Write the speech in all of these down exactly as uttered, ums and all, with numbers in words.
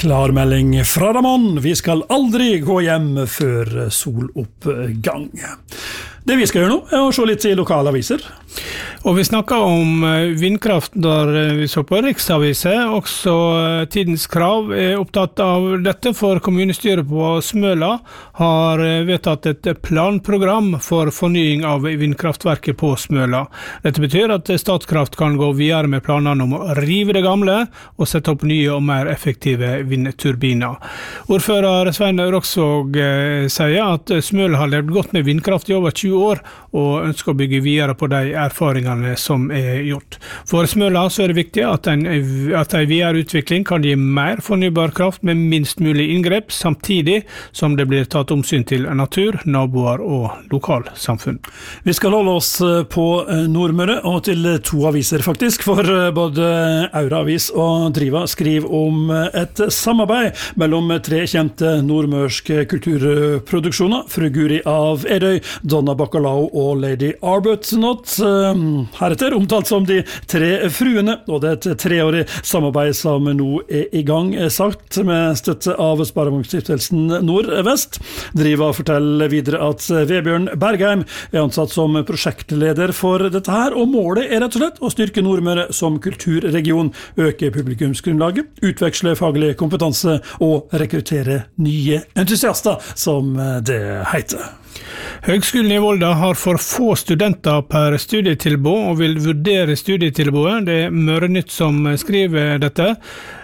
Klarmelding fra Ramon. Vi skal aldri gå hjem før soloppgang. Det vi skal gjøre nå er å se litt i lokale aviser. Og vi snakker om vindkraft der vi så på Riksaviset. Også Tidens Krav er opptatt av dette, for kommunestyret på Smøla har vedtatt et planprogram for fornying av vindkraftverket på Smøla. Dette betyr at Statkraft kan gå videre med planene om å rive det gamle og sette opp nye og mer effektive vindturbiner. Ordfører Svein Roksvåg sier at Smøla har levd godt med vindkraft i over tjue år, og ønsker å bygge videre på de erfaringene som er gjort. For Smøla så er det viktig at en, at en videre utvikling kan gi mer fornybar kraft med minst mulig inngrep, samtidig som det blir tatt omsyn til natur, naboer og lokalsamfunn. Vi skal holde oss på Nordmøre, og til to aviser faktisk, for både Aura-avis og Driva skriver om et samarbeid mellom tre kjente nordmørske kulturproduksjoner, Fru Guri av Edøy, Donna Bacalao og Lady Arbuthnot, heretter omtalt som de tre fruene, og det er et treårig samarbeid som nå er i gang, sagt med støtte av Sparebankstiftelsen Nordvest. Driva forteller videre at Vebjørn Bergheim er ansatt som prosjektleder for dette her, og målet er rett og slett å styrke Nordmøre som kulturregion, øke publikumsgrunnlaget, utveksle faglig kompetanse og rekruttere nye entusiaster, som det heter. Høgskolen i Volda har for få studenter per studietilbud og vil vurdere studietilbudet. Det er Mørenytt som skriver dette.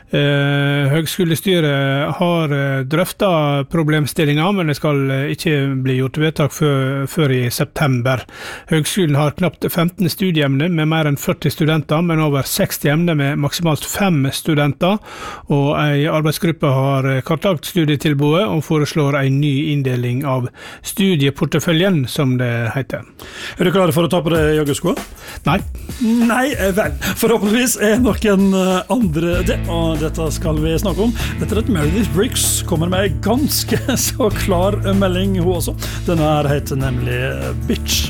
Eh, Høgskolestyret har drøftet problemstillinger, men det skal ikke bli gjort vedtak før, før i september. Høgskolen har knapt femten studieemner med mer enn førti studenter, men over seksti emner med maksimalt fem studenter, og en arbeidsgruppe har kartlagt studietilbudet og foreslår en ny inndeling av studieporteføljen, som det heter. Er du klar for å ta på deg joggeskoa? Nei. Nei, vel. Forhåpentligvis er noen andre det, og dette skal vi snakke om. Etter at Meredith Briggs kommer med ganske så klar melding hun også. Denne her heter nemlig Bitch.